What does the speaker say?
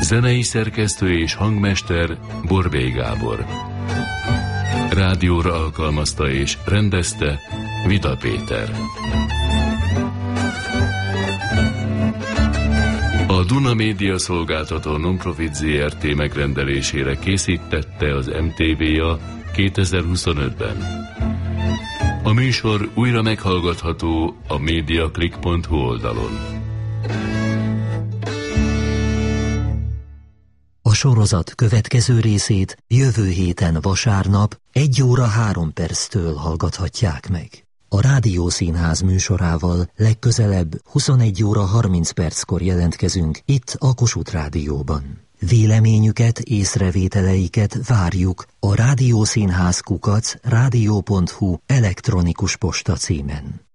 Zenei szerkesztő és hangmester Borbély Gábor. Rádióra alkalmazta és rendezte Vida Péter. A Duna Média Szolgáltató Nonprofit Zrt. Megrendelésére készítette az MTV-ja 2025-ben. A műsor újra meghallgatható a mediaclick.hu oldalon. A sorozat következő részét jövő héten vasárnap 1 óra 3 perctől hallgathatják meg. A Rádiószínház műsorával legközelebb 21 óra 30 perckor jelentkezünk itt a Kossuth Rádióban. Véleményüket, észrevételeiket várjuk a rádiószínház @rádió.hu elektronikus posta címen.